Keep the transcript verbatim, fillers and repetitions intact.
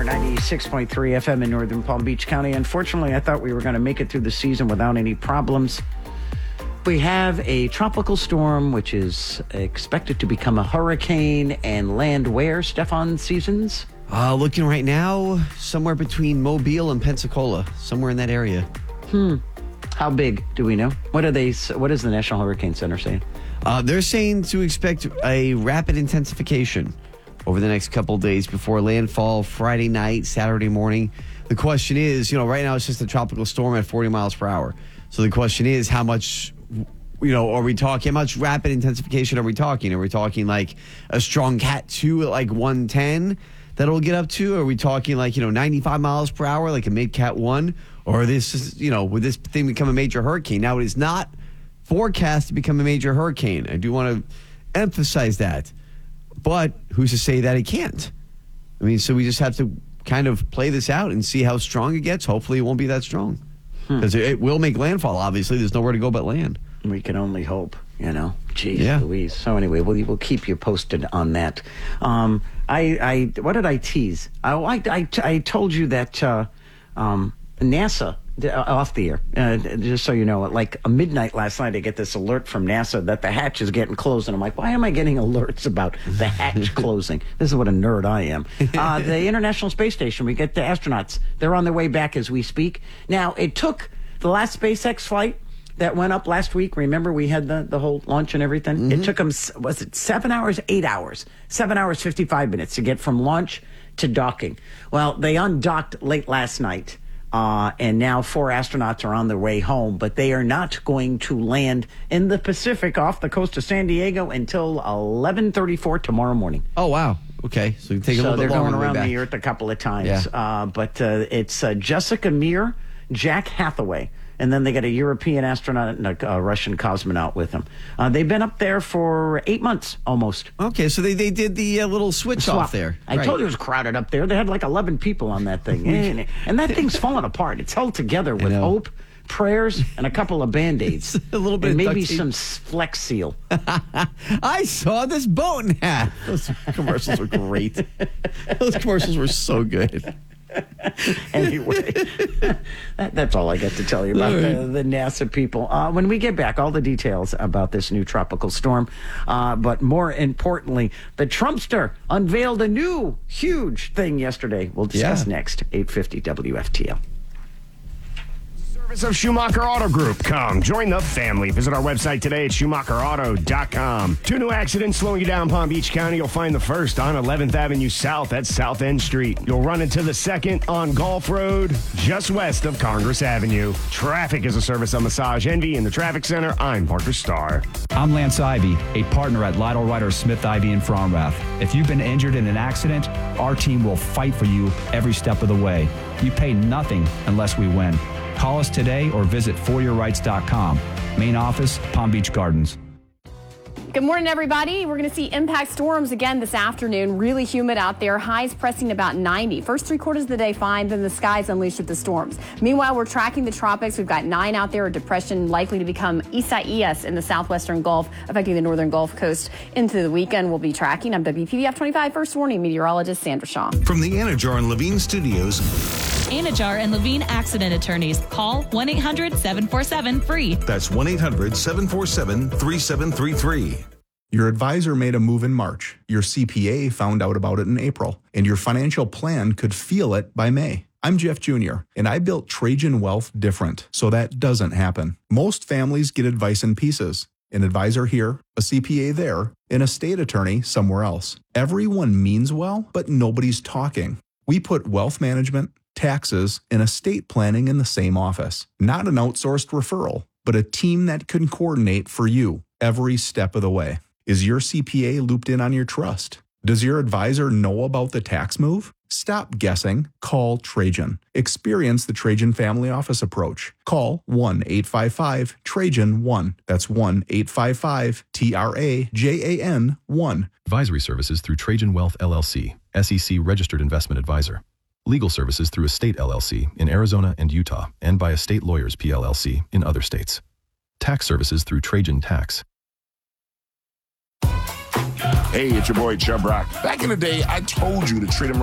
ninety-six point three F M in northern Palm Beach County. Unfortunately, I thought we were going to make it through the season without any problems. We have a tropical storm, which is expected to become a hurricane and land where, Stefan Seasons? Uh, looking right now, somewhere between Mobile and Pensacola, somewhere in that area. Hmm. How big do we know? What are they? What is the National Hurricane Center saying? Uh, they're saying to expect a rapid intensification over the next couple of days before landfall Friday night, Saturday morning. The question is, you know, right now it's just a tropical storm at forty miles per hour. So the question is, how much, you know, are we talking? How much rapid intensification are we talking? Are we talking like a strong Cat two at like one ten that it'll get up to? Are we talking like, you know, ninety-five miles per hour, like a mid Cat one? Or this is, you know, would this thing become a major hurricane? Now, it is not forecast to become a major hurricane. I do want to emphasize that. But who's to say that it can't? I mean, so we just have to kind of play this out and see how strong it gets. Hopefully it won't be that strong. Because hmm. it, it will make landfall, obviously. There's nowhere to go but land. We can only hope, you know. Jeez yeah. Louise. So anyway, we'll, we'll keep you posted on that. Um, I, I, what did I tease? I, I, I, I told you that uh, um, NASA... off the air, uh, just so you know, at like a midnight last night, I get this alert from NASA that the hatch is getting closed, and I'm like, why am I getting alerts about the hatch closing? This is what a nerd I am. Uh, the International Space Station, we get the astronauts. They're on their way back as we speak. Now, it took the last SpaceX flight that went up last week. Remember, we had the, the whole launch and everything? Mm-hmm. It took them, was it seven hours, eight hours? Seven hours, fifty-five minutes to get from launch to docking. Well, they undocked late last night. Uh, and now four astronauts are on their way home, but they are not going to land in the Pacific off the coast of San Diego until eleven thirty-four tomorrow morning. Oh, wow. Okay. So you take a so little bit they're longer going around the, the Earth a couple of times. Yeah. Uh, but uh, it's uh, Jessica Meir, Jack Hathaway, and then they got a European astronaut and a, a Russian cosmonaut with them. Uh, they've been up there for eight months almost. Okay, so they, they did the uh, little switch Swap. off there. I right. told you it was crowded up there. They had like eleven people on that thing. and, and that thing's falling apart. It's held together with hope, prayers, and a couple of Band-Aids. a little bit and of maybe duct tape. some Flex Seal. I saw this boat in half. Those commercials were great. Those commercials were so good. Anyway, that, that's all I got to tell you about right. the, the NASA people. Uh, when we get back, all the details about this new tropical storm. Uh, but more importantly, the Trumpster unveiled a new huge thing yesterday. We'll discuss yeah. next. eight fifty W F T L. Service of Schumacher Auto Group. Come, join the family. Visit our website today at schumacher auto dot com. Two new accidents slowing you down Palm Beach County. You'll find the first on eleventh Avenue South at South End Street. You'll run into the second on Gulf Road, just west of Congress Avenue. Traffic is a service of Massage Envy in the Traffic Center. I'm Parker Starr. I'm Lance Ivy, a partner at Lytle Ryder Smith Ivy in Fromrath. If you've been injured in an accident, our team will fight for you every step of the way. You pay nothing unless we win. Call us today or visit for your rights dot com. Main office, Palm Beach Gardens. Good morning, everybody. We're going to see impact storms again this afternoon. Really humid out there. Highs pressing about ninety. First three quarters of the day fine, then the skies unleashed with the storms. Meanwhile, we're tracking the tropics. We've got nine out there. A depression likely to become Isaias in the southwestern Gulf, affecting the northern Gulf Coast into the weekend. We'll be tracking. I'm W P V F twenty-five First Warning meteorologist Sandra Shaw. From the Anajar and Levine Studios. Anajar and Levine Accident Attorneys. Call one eight hundred seven four seven free. That's one eight hundred seven four seven three seven three three. Your advisor made a move in March. Your C P A found out about it in April. And your financial plan could feel it by May. I'm Jeff Junior, and I built Trajan Wealth different, so that doesn't happen. Most families get advice in pieces. An advisor here, a C P A there, an estate attorney somewhere else. Everyone means well, but nobody's talking. We put wealth management, taxes, and estate planning in the same office. Not an outsourced referral, but a team that can coordinate for you every step of the way. Is your C P A looped in on your trust? Does your advisor know about the tax move? Stop guessing. Call Trajan. Experience the Trajan Family Office approach. Call one eight five five Trajan one. That's one eight five five T R A J A N one. Advisory services through Trajan Wealth L L C, S E C registered investment advisor. Legal services through Estate L L C in Arizona and Utah, and by Estate Lawyers P L L C in other states. Tax services through Trajan Tax. Hey, it's your boy Chubb Rock. Back in the day, I told you to treat him